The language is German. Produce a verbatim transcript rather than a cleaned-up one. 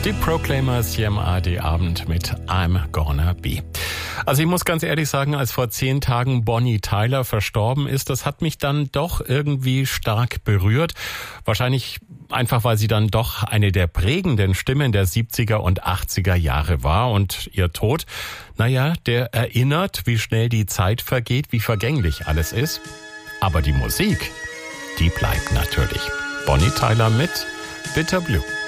Die Proclaimers hier im A R D-Abend mit I'm Gonna Be. Also ich muss ganz ehrlich sagen, als vor zehn Tagen Bonnie Tyler verstorben ist, das hat mich dann doch irgendwie stark berührt. Wahrscheinlich einfach, weil sie dann doch eine der prägenden Stimmen der siebziger und achtziger Jahre war. Und ihr Tod, naja, der erinnert, wie schnell die Zeit vergeht, wie vergänglich alles ist. Aber die Musik, die bleibt natürlich. Bonnie Tyler mit Bitter Blue.